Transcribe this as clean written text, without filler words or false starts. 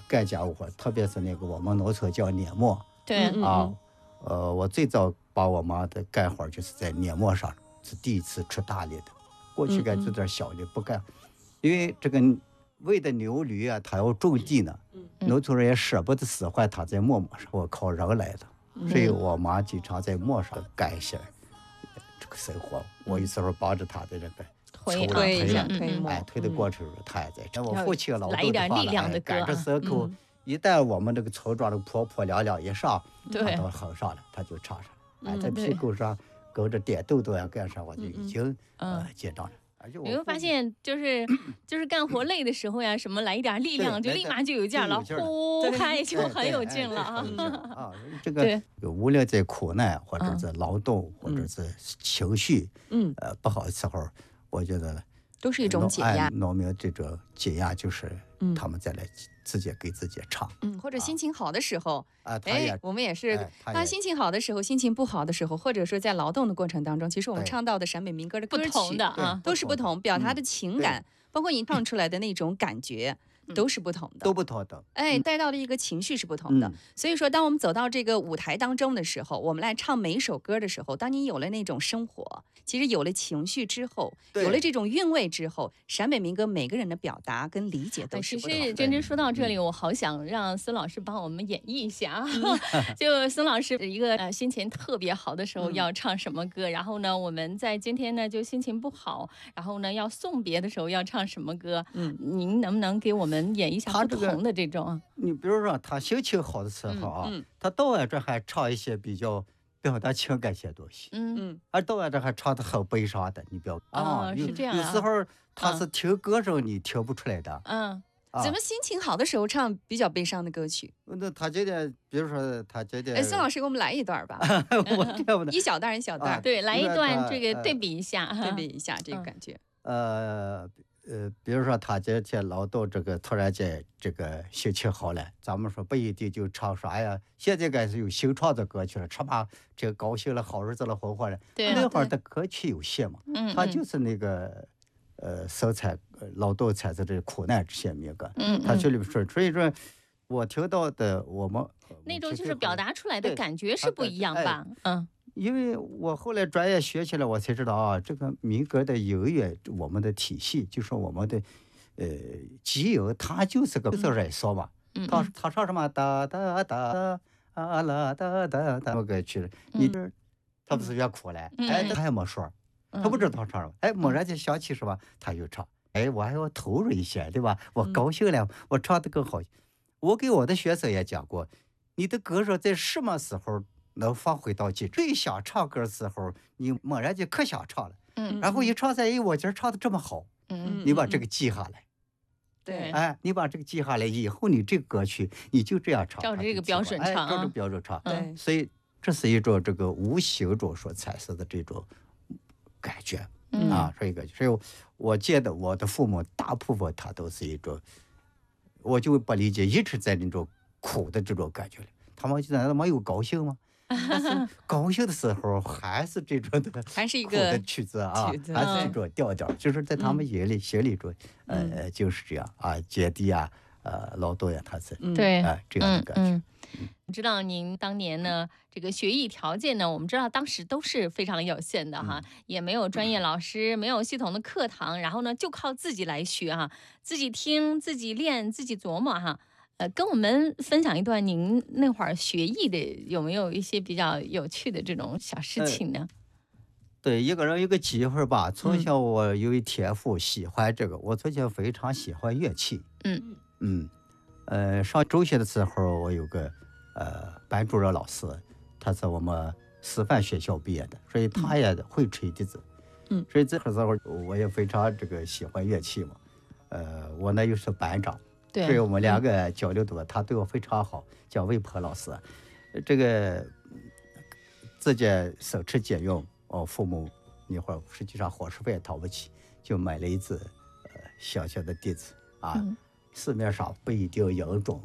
干家务活，特别是那个我们农村叫碾磨。 对啊，我最早把我妈的干活就是在碾磨上，是第一次出大力的。过去干这点小的不干，因为这个喂的牛驴啊，它要种地呢，农村人也舍不得使坏它在磨上，我靠人来的，所以我妈经常在磨上干一些这个生活。我有时候帮着她的这个推推的过程中，她也在。我父亲劳来一点力量的赶着牲口，一旦我们这个村庄的破破亮亮一上， 他都哼上了，他就唱上了。在屁股上勾着点豆豆呀干啥，我就已经接到了。 你会发现，就是干活累的时候呀，什么来一点力量，就立马就有劲了，呼开就很有劲了啊！ 这个无论在苦难，或者在劳动，或者是情绪，不好的时候，我觉得都是一种解压。 农民这种解压就是他们再来自己给自己唱， 或者心情好的时候我们也是，当心情好的时候，心情不好的时候，或者说在劳动的过程当中，其实我们唱到的陕北民歌的歌曲不同的啊， 都是不同，表达的情感，包括你唱出来的那种感觉。都是不同的， 都不同的， 带到的一个情绪是不同的。所以说，当我们走到这个舞台当中的时候，我们来唱每一首歌的时候，当你有了那种生活，其实有了情绪之后，有了这种韵味之后，陕北民歌每个人的表达跟理解都是不同的。 其实真真说到这里，我好想让孙老师帮我们演绎一下。就孙老师一个心情特别好的时候要唱什么歌，然后呢，我们在今天呢就心情不好，然后呢要送别的时候要唱什么歌？您能不能给我们演一下不同的这种？ 你比如说他心情好的时候啊，他到晚这还唱一些比较表达情感些东西，而到晚这还唱的很悲伤的，你不要是这样有时候他是听歌声你听不出来的， 怎么心情好的时候唱比较悲伤的歌曲？ 那他今天，比如说他今天， 孙老师给我们来一段吧，一小段一小段， 对，来一段这个对比一下， 对比一下这个感觉。 比如说他今天劳动这个突然间这个心情好了，咱们说不一定就唱说哎呀，现在该是有新创作歌曲了，吃嘛这高兴了，好日子了，红火了。那会儿的歌曲有限嘛，他就是那个生产劳动产生这苦难这些民歌，他这里说，所以说我听到的我们那种就是表达出来的感觉是不一样吧， 因为我后来专业学起来，我才知道啊，这个民歌的音乐，我们的体系，就是我们的基因，它就是个人说嘛。他唱什么哒哒哒啊啦哒哒哒，我给去了，你这他不是越哭了，他还没说，他不知道唱什么，猛然间想起什么，他就唱，我还要投入一些，对吧？我高兴了，我唱的更好。我给我的学生也讲过，你的歌声在什么时候能发挥到极致？最想唱歌的时候，你猛然间可想唱了，然后一唱在，我今儿唱的这么好，你把这个记下来， 对， 你把这个记下来以后，你这个歌曲你就这样唱， 照着这个标准唱， 照着标准唱， 对， 所以这是一种这个无形中所产生的这种感觉所以我见的我的父母大部分他都是一种，我就不理解一直在那种苦的这种感觉里，他们难道没有高兴吗？但是高兴的时候还是这种的， 还是一个的曲子啊，还是这种调调，就是在他们心里中，就是这样啊，接地啊，劳动呀，他是对这样的感觉。 知道您当年呢，这个学艺条件呢，我们知道当时都是非常有限的哈，也没有专业老师，没有系统的课堂，然后呢，就靠自己来学哈，自己听，自己练，自己琢磨哈。跟我们分享一段您那会儿学艺的有没有一些比较有趣的这种小事情呢？ 对，一个人有个机会吧。从小我有一天赋，喜欢这个。我从小非常喜欢乐器。上中学的时候，我有个班主任老师，他是我们师范学校毕业的，所以他也会吹笛子。所以这个时候我也非常这个喜欢乐器嘛。我呢又是班长。 对， 所以我们两个交流多，他对我非常好，叫魏鹏老师。这个自己省吃俭用，父母那会儿实际上伙食费也掏不起，就买了一支小小的笛子啊，市面上不一定有种